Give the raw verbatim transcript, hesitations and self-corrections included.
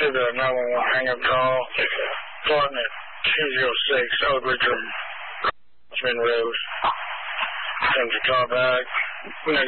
the nine one one hang-up call. Apartment two oh six, Eldridge Road. Road. Send your call back.